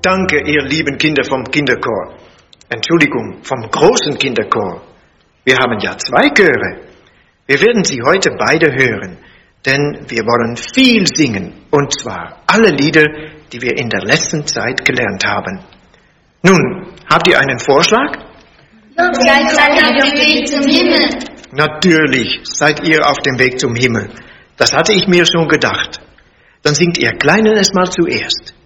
Danke, ihr lieben Kinder vom Kinderchor. Entschuldigung, vom großen Kinderchor. Wir haben ja 2 Chöre. Wir werden sie heute beide hören, denn wir wollen viel singen, und zwar alle Lieder, die wir in der letzten Zeit gelernt haben. Nun, habt ihr einen Vorschlag? Seid auf dem Weg zum Himmel. Natürlich seid ihr auf dem Weg zum Himmel. Das hatte ich mir schon gedacht. Dann singt ihr Kleinen es mal zuerst.